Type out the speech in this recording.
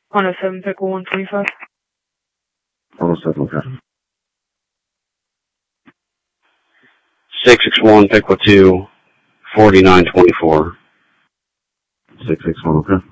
107 Pickle 125. 107, okay. 661 Pickle 2, 4924. 661, okay.